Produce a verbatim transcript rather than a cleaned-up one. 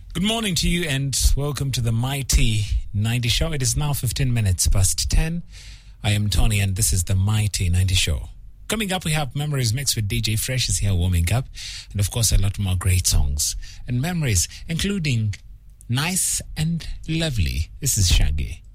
Good morning to you and welcome to the Mighty ninety Show. It is now fifteen minutes past ten. I am Tony and this is the Mighty ninety Show. Coming up, we have Memories mixed with D J Fresh is here warming up. And of course, a lot more great songs. And memories, including Nice and Lovely. This is Shaggy.